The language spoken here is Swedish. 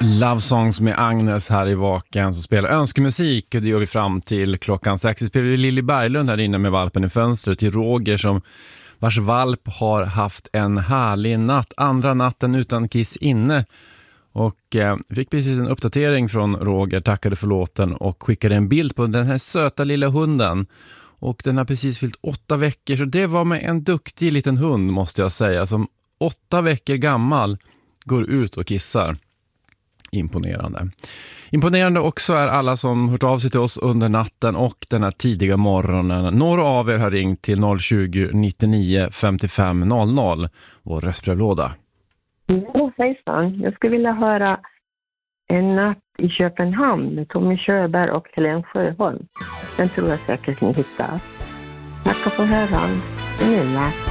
Love Songs med Agnes här i Vaken som spelar önskemusik, och det gör vi fram till klockan 6. Vi spelar Lilly Berglund här inne med valpen i fönstret till Roger vars valp har haft en härlig natt, andra natten utan kiss inne. Och fick precis en uppdatering från Roger, tackade för låten och skickade en bild på den här söta lilla hunden. Och den har precis fyllt 8 veckor, så det var med en duktig liten hund måste jag säga, som 8 veckor gammal går ut och kissar. Imponerande. Imponerande också är alla som hört av sig till oss under natten och den här tidiga morgonen. Några av er har ringt till 020 99 55 00, vår röstbrevlåda. Ja, hejsan. Jag skulle vilja höra En natt i Köpenhamn med Tommy Körberg och Helen Sjöholm. Den tror jag säkert ni hittar. Tack för höran. Snälla.